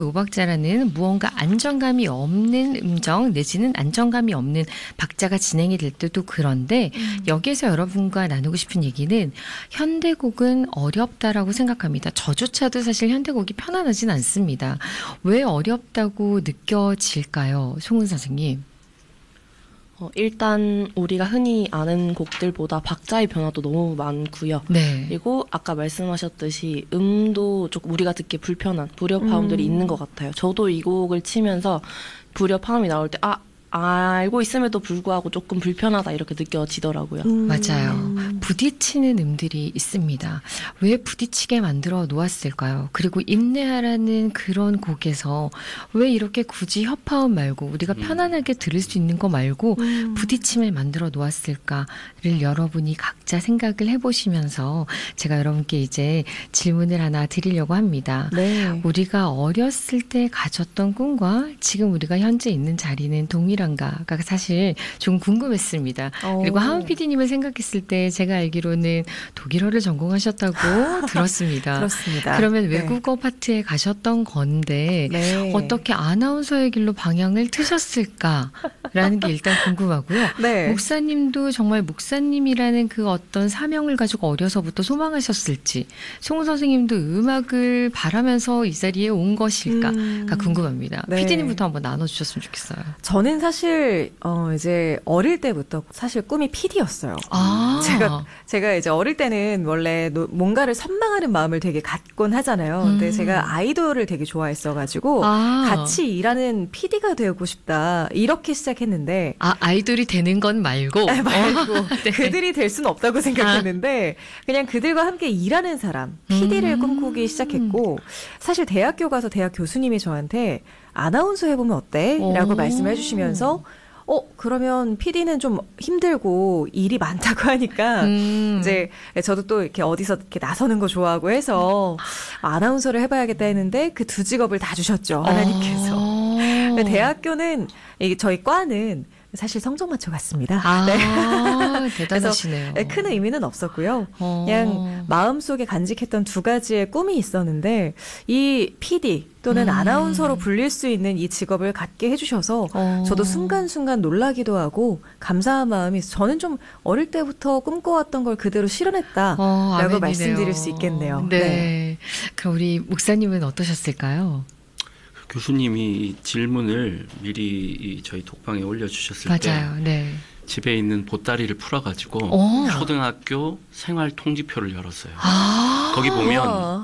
오박자라는 무언가 안정감이 없는 음정 내지는 안정감이 없는 박자가 진행이 될 때도 그런데 여기에서 여러분과 나누고 싶은 얘기는 현대곡은 어렵다라고 생각합니다. 저조차도 사실 현대곡이 편안하진 않습니다. 왜 어렵다고 느껴질까요? 송은 선생님. 일단 우리가 흔히 아는 곡들보다 박자의 변화도 너무 많고요. 네. 그리고 아까 말씀하셨듯이 음도 조금 우리가 듣기 불편한 불협화음들이 있는 것 같아요. 저도 이 곡을 치면서 불협화음이 나올 때 알고 있음에도 불구하고 조금 불편하다 이렇게 느껴지더라고요. 맞아요. 부딪히는 음들이 있습니다. 왜 부딪히게 만들어 놓았을까요? 그리고 인내하라는 그런 곡에서 왜 이렇게 굳이 협화음 말고 우리가 편안하게 들을 수 있는 거 말고 부딪힘을 만들어 놓았을까를 여러분이 각자 생각을 해보시면서 제가 여러분께 이제 질문을 하나 드리려고 합니다. 네. 우리가 어렸을 때 가졌던 꿈과 지금 우리가 현재 있는 자리는 동일한가가 사실 좀 궁금했습니다. 그리고 하은 PD님을 생각했을 때 제가 알기로는 독일어를 전공하셨다고 들었습니다. 그렇습니다. 그러면 네. 외국어 파트에 가셨던 건데 네. 어떻게 아나운서의 길로 방향을 트셨을까라는 게 일단 궁금하고요. 네. 목사님도 정말 목사님이라는 그 어떤 사명을 가지고 어려서부터 소망하셨을지, 송 선생님도 음악을 바라면서 이 자리에 온 것일까가 궁금합니다. 네. PD님부터 한번 나눠주셨으면 좋겠어요. 저는 사실 이제 어릴 때부터 사실 꿈이 PD였어요. 제가 이제 어릴 때는 원래 뭔가를 선망하는 마음을 되게 갖곤 하잖아요. 근데 제가 아이돌을 되게 좋아했어가지고 같이 일하는 PD가 되고 싶다 이렇게 시작했는데 아이돌이 되는 건 말고 네. 그들이 될 수는 없다고 생각했는데 그냥 그들과 함께 일하는 사람 PD를 꿈꾸기 시작했고 사실 대학교 가서 대학 교수님이 저한테 아나운서 해보면 어때? 라고 말씀해 주시면서 그러면 PD는 좀 힘들고 일이 많다고 하니까 이제 저도 또 이렇게 어디서 이렇게 나서는 거 좋아하고 해서 아나운서를 해봐야겠다 했는데 그 두 직업을 다 주셨죠. 하나님께서. 대학교는 저희 과는 사실 성적 맞춰 갔습니다. 네. 대단하시네요. 그래서 큰 의미는 없었고요. 그냥 마음속에 간직했던 두 가지의 꿈이 있었는데 이 PD 또는 아나운서로 불릴 수 있는 이 직업을 갖게 해주셔서 저도 순간순간 놀라기도 하고 감사한 마음이 있어요. 저는 좀 어릴 때부터 꿈꿔왔던 걸 그대로 실현했다라고 말씀드릴 수 있겠네요. 네. 그럼 우리 목사님은 어떠셨을까요? 교수님이 질문을 미리 저희 독방에 올려주셨을 맞아요. 때 네. 집에 있는 보따리를 풀어가지고 초등학교 생활 통지표를 열었어요. 거기 보면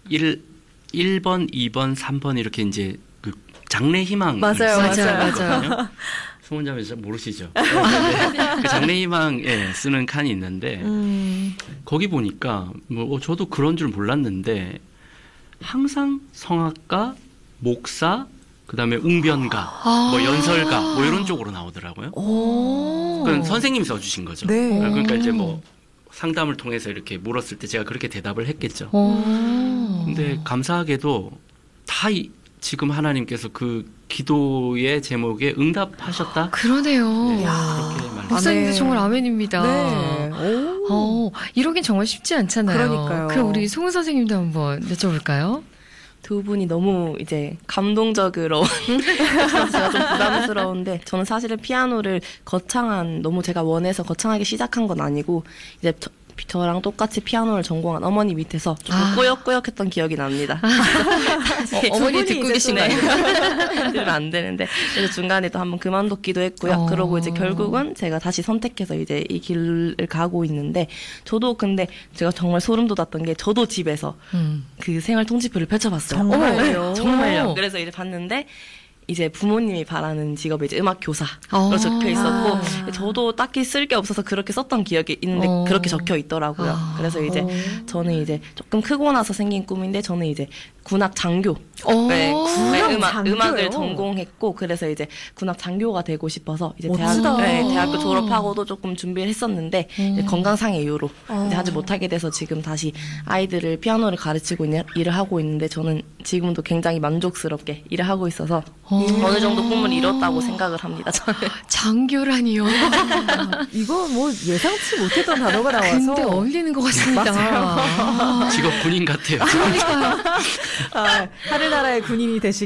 1번, 2번, 3번 이렇게 이제 그 장래희망 맞아요. 수문자매서 모르시죠? 그 장래희망에 쓰는 칸이 있는데 거기 보니까 뭐 저도 그런 줄 몰랐는데 항상 성악가 목사, 그다음에 웅변가, 뭐 연설가, 뭐 이런 쪽으로 나오더라고요. 그건 선생님이 써주신 거죠. 네. 그러니까 이제 뭐 상담을 통해서 이렇게 물었을 때 제가 그렇게 대답을 했겠죠. 근데 감사하게도 다 지금 하나님께서 그 기도의 제목에 응답하셨다. 그러네요. 네, 그렇게 목사님도 정말 아멘입니다. 네. 이러긴 정말 쉽지 않잖아요. 그러니까요. 그럼 우리 송은 선생님도 한번 여쭤볼까요? 두 분이 너무 이제 감동적으로 제가 좀 부담스러운데 저는 사실은 피아노를 너무 제가 원해서 거창하게 시작한 건 아니고 이제 저랑 똑같이 피아노를 전공한 어머니 밑에서 조금 꾸역꾸역했던 기억이 납니다. 어머니 듣고 계신 거 아니에요? 들으면 안 되는데 그래서 중간에 또 한번 그만뒀기도 했고요. 그러고 이제 결국은 제가 다시 선택해서 이제 이 길을 가고 있는데 저도 근데 제가 정말 소름 돋았던 게 저도 집에서 그 생활 통지표를 펼쳐봤어요. 정말요? 정말요. 그래서 이제 봤는데 이제 부모님이 바라는 직업이 이제 음악 교사로 적혀 있었고 저도 딱히 쓸 게 없어서 그렇게 썼던 기억이 있는데 그렇게 적혀 있더라고요. 그래서 이제 저는 이제 조금 크고 나서 생긴 꿈인데 저는 이제 군악 장교. 네, 음악을 전공했고 그래서 이제 군악 장교가 되고 싶어서 이제 대학교 졸업하고도 조금 준비를 했었는데 이제 건강상의 이유로 이제 하지 못하게 돼서 지금 다시 아이들을 피아노를 가르치고 있는 일을 하고 있는데 저는 지금도 굉장히 만족스럽게 일을 하고 있어서 어느 정도 꿈을 이뤘다고 생각을 합니다. 저는. 장교라니요. 이거 뭐 예상치 못했던 단어가 나와서. 근데 어울리는 것 같습니다. 직업 군인 같아요. 그러니까요. 하늘나라의 군인이 되시길